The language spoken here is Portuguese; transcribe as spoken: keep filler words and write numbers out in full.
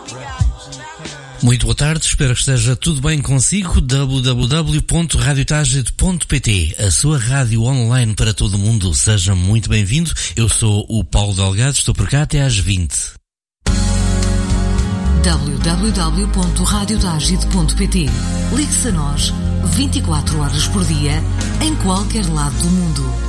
Muito boa tarde, espero que esteja tudo bem consigo. w w w ponto radio taged ponto p t, a sua rádio online para todo o mundo. Seja muito bem-vindo. Eu sou o Paulo Delgado, estou por cá até às vinte. w w w ponto radio taged ponto p t. Ligue-se a nós vinte e quatro horas por dia, em qualquer lado do mundo.